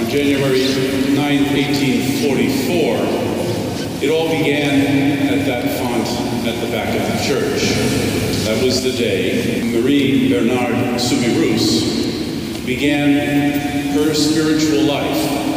on January 9th, 1844, it all began at that font at the back of the church. That was the day Marie Bernard Soubirous began her spiritual life